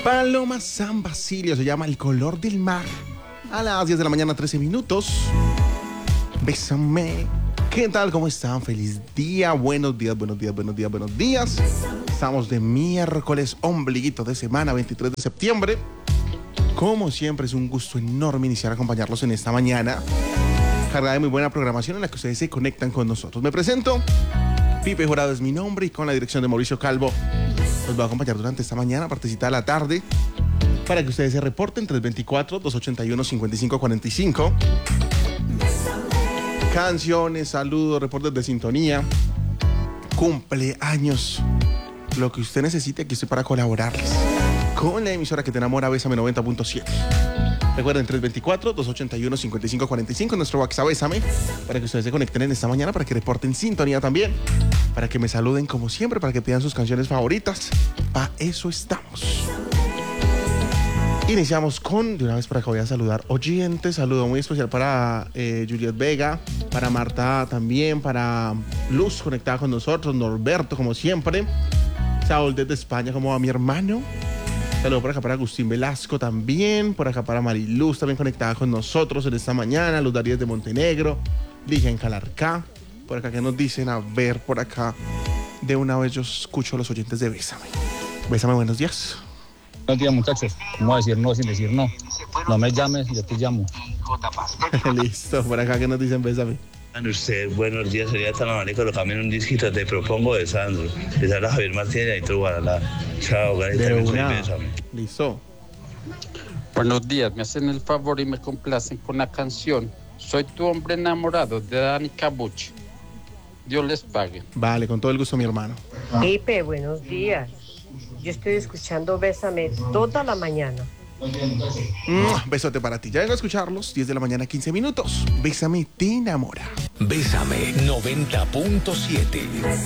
Paloma San Basilio, se llama El color del mar. A las 10 de la mañana, 13 minutos. Bésame. ¿Qué tal? ¿Cómo están? Feliz día. Buenos días, buenos días, buenos días, buenos días. Estamos de miércoles, ombliguito de semana, 23 de septiembre. Como siempre, es un gusto enorme iniciar a acompañarlos en esta mañana, cargada de muy buena programación en la que ustedes se conectan con nosotros. Me presento, Pipe Jurado es mi nombre y con la dirección de Mauricio Calvo los voy a acompañar durante esta mañana, partecita de la tarde, para que ustedes se reporten 324-281-5545. Canciones, saludos, reportes de sintonía, cumpleaños, lo que usted necesite, aquí estoy para colaborarles con la emisora que te enamora, Bésame 90.7. Recuerden, 324-281-5545, nuestro WhatsApp Bésame, para que ustedes se conecten en esta mañana, para que reporten sintonía también, para que me saluden como siempre, para que pidan sus canciones favoritas. Para eso estamos. Iniciamos con, de una vez por acá voy a saludar oyentes, saludo muy especial para Juliet Vega, para Marta también, para Luz conectada con nosotros, Norberto como siempre, Saúl desde España, como va mi hermano. Saludos por acá para Agustín Velasco también, por acá para Mariluz también conectada con nosotros en esta mañana, Luz Darías de Montenegro, Ligia en Calarcá, por acá que nos dicen, a ver por acá, de una vez yo escucho a los oyentes de Bésame. Bésame, buenos días. Buenos días, muchachos. ¿Cómo a decir no sin decir no? No me llames, yo te llamo. Listo, por acá que nos dicen Bésame. Usted, buenos días, sería tan amable colocarme en un disquito, te propongo de Sandro. Les habla Javier Martínez y tú, Guaralá. Chao, Bésame. Listo. Buenos días, me hacen el favor y me complacen con la canción Soy tu hombre enamorado de Dani Cabuchi. Dios les pague. Vale, con todo el gusto, mi hermano. Pipe, buenos días. Yo estoy escuchando Bésame toda la mañana. Besote para ti. Ya vengo a escucharlos, 10 de la mañana, 15 minutos. Bésame, te enamora. Bésame 90.7.